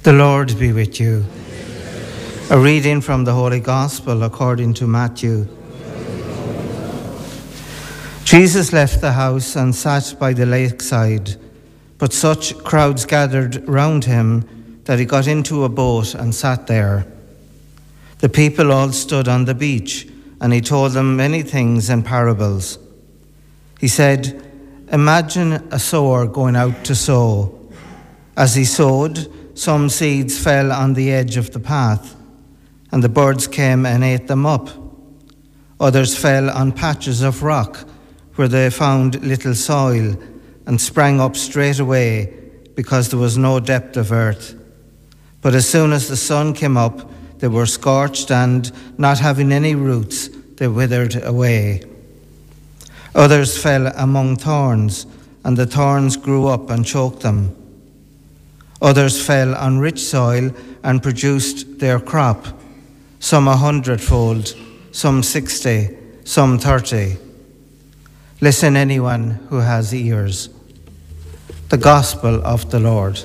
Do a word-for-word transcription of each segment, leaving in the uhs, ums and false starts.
The Lord be with you. A reading from the Holy Gospel according to Matthew. Jesus left the house and sat by the lakeside, but such crowds gathered round him that he got into a boat and sat there. The people all stood on the beach, and he told them many things in parables. He said, "Imagine a sower going out to sow. As he sowed, some seeds fell on the edge of the path, and the birds came and ate them up. Others fell on patches of rock, where they found little soil and sprang up straight away, because there was no depth of earth. But as soon as the sun came up, they were scorched, and, not having any roots, they withered away. Others fell among thorns, and the thorns grew up and choked them. Others fell on rich soil and produced their crop, some a hundredfold, some sixty, some thirty. Listen, anyone who has ears." The Gospel of the Lord.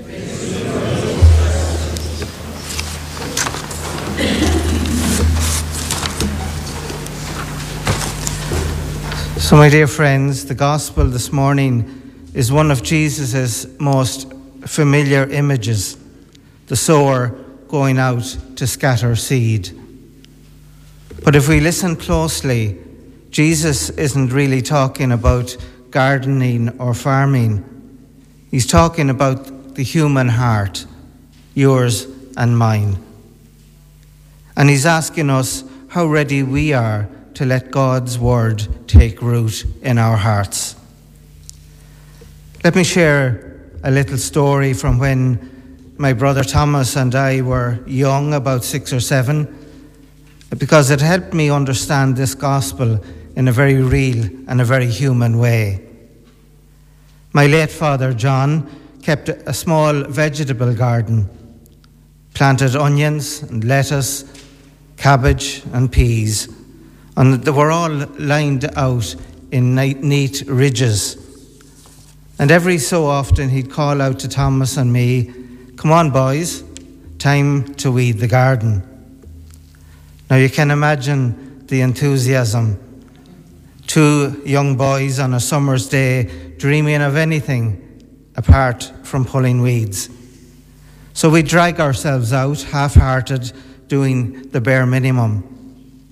So, my dear friends, the Gospel this morning is one of Jesus' most familiar images, the sower going out to scatter seed. But if we listen closely, Jesus isn't really talking about gardening or farming. He's talking about the human heart, yours and mine. And he's asking us how ready we are to let God's word take root in our hearts. Let me share a little story from when my brother Thomas and I were young, about six or seven, because it helped me understand this gospel in a very real and a very human way. My late father, John, kept a small vegetable garden, planted onions and lettuce, cabbage and peas, and they were all lined out in neat ridges. And every so often he'd call out to Thomas and me, "Come on, boys, time to weed the garden." Now you can imagine the enthusiasm. Two young boys on a summer's day dreaming of anything apart from pulling weeds. So we drag ourselves out, half-hearted, doing the bare minimum.